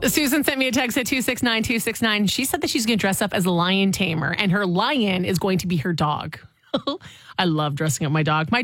Susan sent me a text at 269-269. She said that she's going to dress up as a lion tamer, and her lion is going to be her dog. I love dressing up my dog. My